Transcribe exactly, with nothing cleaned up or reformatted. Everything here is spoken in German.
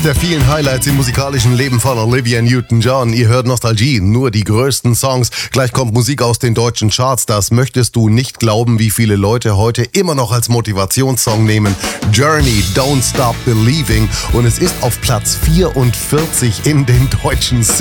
der vielen Highlights im musikalischen Leben von Olivia Newton-John. Ihr hört Nostalgie, nur die größten Songs. Gleich kommt Musik aus den deutschen Charts. Das möchtest du nicht glauben, wie viele Leute heute immer noch als Motivationssong nehmen. Journey, Don't Stop Believing. Und es ist auf Platz vierundvierzig in den deutschen